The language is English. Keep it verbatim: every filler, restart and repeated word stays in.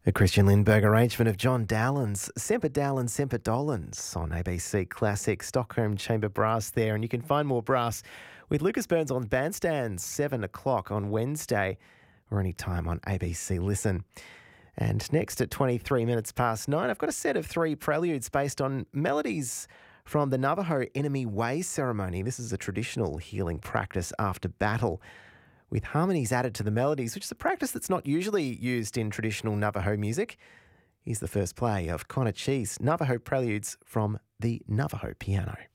A Christian Lindbergh arrangement of John Dowland's Semper Dowland, Semper Dolans on A B C Classic, Stockholm Chamber Brass there. And you can find more brass with Lucas Burns on Bandstands, seven o'clock on Wednesday or any time on A B C Listen. And next at twenty-three minutes past nine, I've got a set of three preludes based on melodies from the Navajo Enemy Way ceremony. This is a traditional healing practice after battle, with harmonies added to the melodies, which is a practice that's not usually used in traditional Navajo music. Here's the first play of Connor Cheese, Navajo Preludes from the Navajo Piano.